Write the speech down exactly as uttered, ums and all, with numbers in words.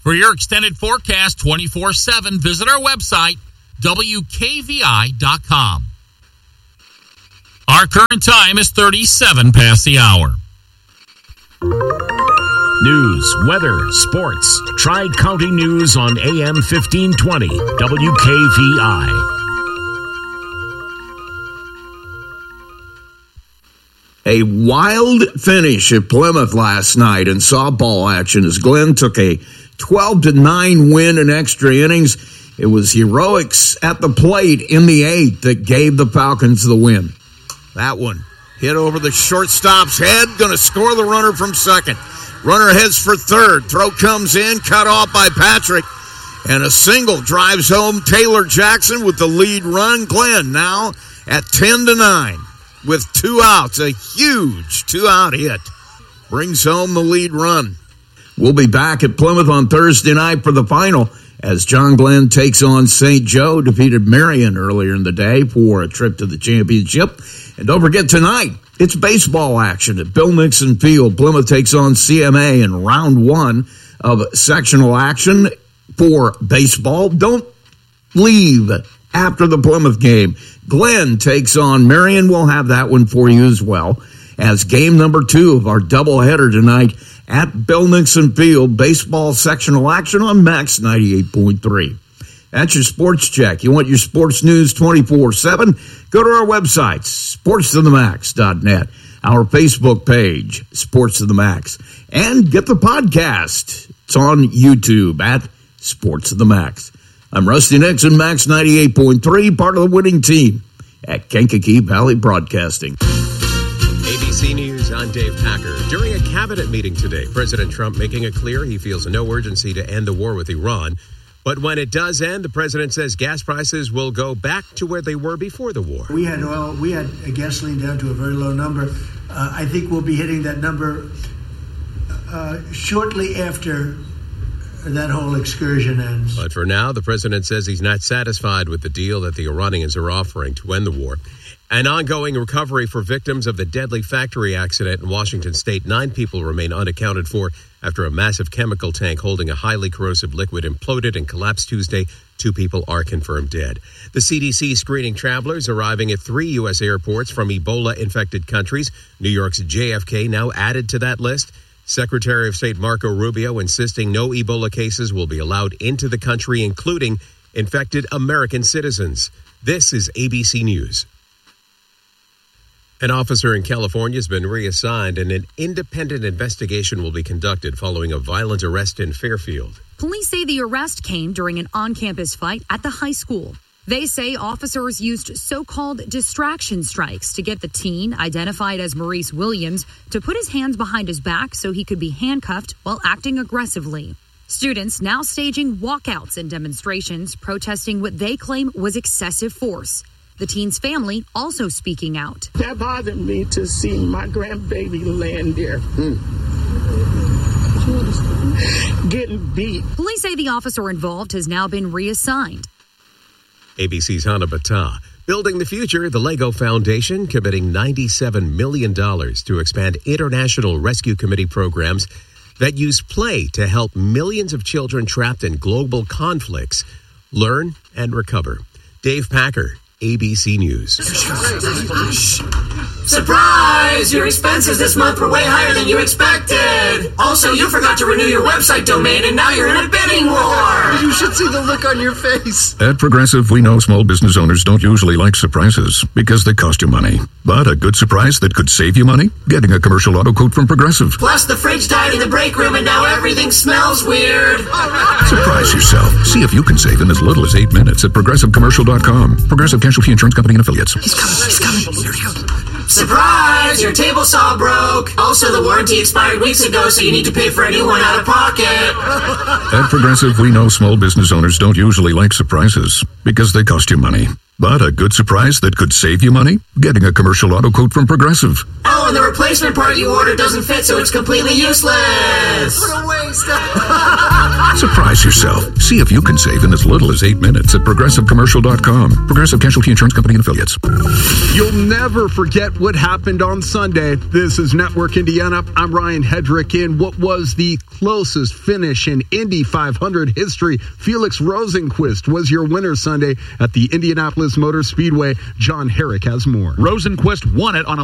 For your extended forecast twenty-four seven, visit our website, W K V I dot com. Our current time is thirty-seven past the hour. News, weather, sports. Tri-County News on A M fifteen twenty, W K V I. A wild finish at Plymouth last night in softball action as Glenn took a twelve to nine win in extra innings. It was heroics at the plate in the eighth that gave the Falcons the win. That one hit over the shortstop's head, going to score the runner from second. Runner heads for third. Throw comes in, cut off by Patrick. And a single drives home Taylor Jackson with the lead run. Glenn now at ten to nine with two outs. A huge two-out hit. Brings home the lead run. We'll be back at Plymouth on Thursday night for the final as John Glenn takes on Saint Joe. Defeated Marion earlier in the day for a trip to the championship. And don't forget tonight, it's baseball action at Bill Nixon Field. Plymouth takes on C M A in round one of sectional action for baseball. Don't leave after the Plymouth game. Glenn takes on Marion. We'll have that one for you as well as game number two of our doubleheader tonight at Bill Nixon Field. Baseball sectional action on Max ninety-eight point three. That's your sports check. You want your sports news twenty-four seven? Go to our website, sports to the max dot net, our Facebook page, Sports to the Max, and get the podcast. It's on YouTube at Sports to the Max. I'm Rusty Nixon, Max ninety-eight point three, part of the winning team at Kankakee Valley Broadcasting. A B C News, I'm Dave Packer. During a cabinet meeting today, President Trump making it clear he feels no urgency to end the war with Iran. But when it does end, the president says gas prices will go back to where they were before the war. We had oil, we had gasoline down to a very low number. Uh, I think we'll be hitting that number uh, shortly after that whole excursion ends. But for now, the president says he's not satisfied with the deal that the Iranians are offering to end the war. An ongoing recovery for victims of the deadly factory accident in Washington state. Nine people remain unaccounted for after a massive chemical tank holding a highly corrosive liquid imploded and collapsed Tuesday. Two people are confirmed dead. The C D C screening travelers arriving at three U S airports from Ebola-infected countries. New York's J F K now added to that list. Secretary of State Marco Rubio insisting no Ebola cases will be allowed into the country, including infected American citizens. This is A B C News. An officer in California has been reassigned, and an independent investigation will be conducted following a violent arrest in Fairfield. Police say the arrest came during an on-campus fight at the high school. They say officers used so-called distraction strikes to get the teen, identified as Maurice Williams, to put his hands behind his back so he could be handcuffed while acting aggressively. Students now staging walkouts and demonstrations, protesting what they claim was excessive force. The teen's family also speaking out. That bothered me to see my grandbaby laying there. Mm. Getting beat. Police say the officer involved has now been reassigned. A B C's Hannah Battah. Building the Future, the Lego Foundation committing ninety-seven million dollars to expand international rescue committee programs that use play to help millions of children trapped in global conflicts learn and recover. Dave Packer, A B C News. Surprise! Your expenses this month were way higher than you expected. Also, you forgot to renew your website domain, and now you're in a bidding war. You should see the look on your face. At Progressive, we know small business owners don't usually like surprises because they cost you money. But a good surprise that could save you money? Getting a commercial auto quote from Progressive. Plus, the fridge died in the break room, and now everything smells weird. Surprise yourself. See if you can save in as little as eight minutes at Progressive Commercial dot com. Progressive Casualty Insurance Company and Affiliates. He's coming. He's coming. Here he goes. Surprise! Your table saw broke. Also, the warranty expired weeks ago, so you need to pay for a new one out of pocket. At Progressive, we know small business owners don't usually like surprises because they cost you money. But a good surprise that could save you money? Getting a commercial auto quote from Progressive. Oh, and the replacement part you ordered doesn't fit, so it's completely useless. What a waste. Surprise yourself. See if you can save in as little as eight minutes at progressive commercial dot com. Progressive Casualty Insurance Company and Affiliates. You'll never forget what happened on Sunday. This is Network Indiana. I'm Ryan Hedrick. In what was the closest finish in Indy five hundred history, Felix Rosenqvist was your winner Sunday at the Indianapolis Motor Speedway. John Herrick has more. Rosenqvist won it on a